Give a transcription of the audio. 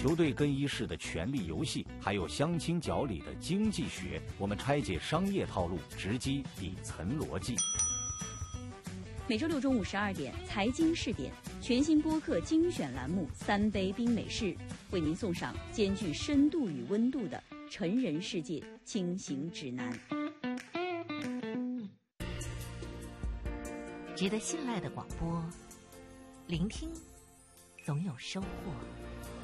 球队更衣室的权力游戏，还有相亲角里的经济学，我们拆解商业套路，直击底层逻辑。 每周六中午12点，财经试点全新播客精选栏目《三杯冰美式》，为您送上兼具深度与温度的成人世界轻行指南。 值得信赖的广播，聆听总有收获。